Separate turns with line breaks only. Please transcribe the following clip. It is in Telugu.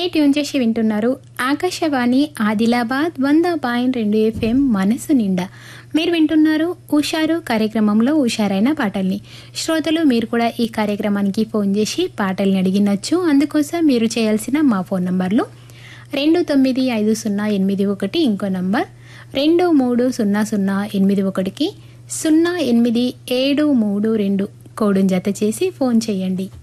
ట్యూన్ చేసి వింటున్నారు ఆకాశవాణి ఆదిలాబాద్ 100.2 FM మనసు నిండా. మీరు వింటున్నారు ఉషారు కార్యక్రమంలో ఉషారైన పాటల్ని. శ్రోతలు మీరు కూడా ఈ కార్యక్రమానికి ఫోన్ చేసి పాటల్ని అడిగినచ్చు. అందుకోసం మీరు చేయాల్సిన మా ఫోన్ నంబర్లు 295081, ఇంకో నంబర్ 230081కి 087332 కోడును జత చేసి ఫోన్ చేయండి.